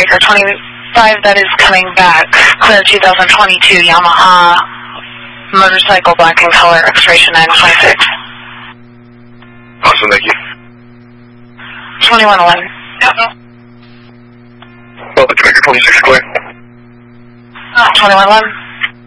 Baker 25, that is coming back. Clear 2022 Yamaha motorcycle, black in color, expiration 926. Awesome, thank you. 2111. Yep. Baker 26 clear. 2111.